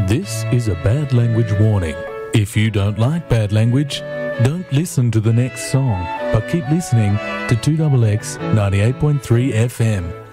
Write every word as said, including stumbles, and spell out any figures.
This is a bad language warning. If you don't like bad language, don't listen to the next song, but keep listening to two X X ninety-eight point three F M.